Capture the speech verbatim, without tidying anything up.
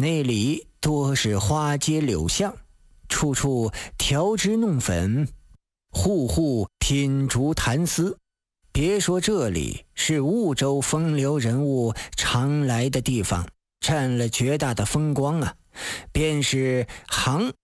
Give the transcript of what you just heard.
那里多是花街柳巷，处处调脂弄粉，户户品竹谈丝。别说这里是婺州风流人物常来的地方，占了绝大的风光啊，便是杭